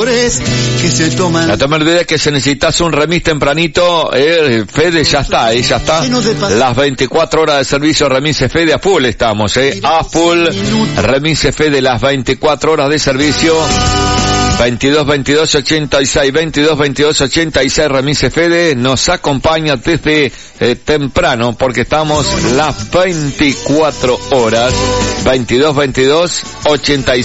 que se toman. No te me olvides que si necesitas un remis tempranito, Fede ya está, ya está. Las 24 horas de servicio Remises Fede a full estamos, a full. Remises Fede, las 24 horas de servicio. 22 22 86 22 22 86 Remises Fede nos acompaña desde temprano porque estamos las 24 horas 22 22 86